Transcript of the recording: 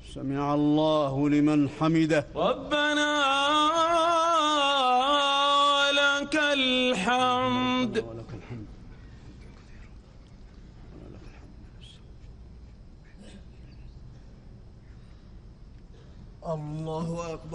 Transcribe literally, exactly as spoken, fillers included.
سمع الله لمن حمده. ربنا ولك الحمد. ولك الحمد. الله أكبر.